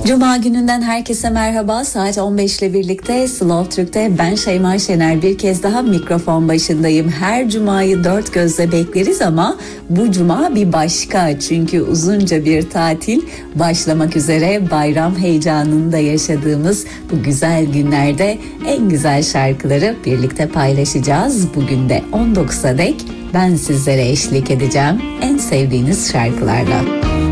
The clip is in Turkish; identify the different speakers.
Speaker 1: Cuma gününden herkese merhaba. Saat 15 ile birlikte Slow Türk'te ben Şeyma Şener bir kez daha mikrofon başındayım. Her cumayı dört gözle bekleriz ama bu cuma bir başka. Çünkü uzunca bir tatil başlamak üzere, bayram heyecanını da yaşadığımız bu güzel günlerde en güzel şarkıları birlikte paylaşacağız. Bugün de 19'a dek ben sizlere eşlik edeceğim en sevdiğiniz şarkılarla.